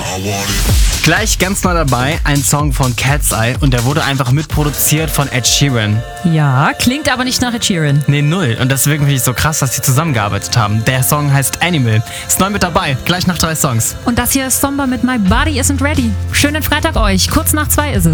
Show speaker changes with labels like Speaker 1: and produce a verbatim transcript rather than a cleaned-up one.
Speaker 1: Gleich ganz neu dabei, ein Song von Cat's Eye und der wurde einfach mitproduziert von Ed Sheeran.
Speaker 2: Ja, klingt aber nicht nach Ed Sheeran.
Speaker 1: Nee, null. Und deswegen finde ich so krass, dass die zusammengearbeitet haben. Der Song heißt Animal. Ist neu mit dabei, gleich nach drei Songs.
Speaker 2: Und das hier ist Somber mit My Body Isn't Ready. Schönen Freitag euch, kurz nach zwei ist es.